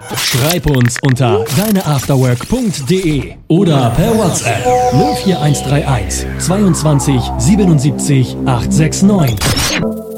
Schreib uns unter deineafterwork.de oder per WhatsApp 04131 22 77 869.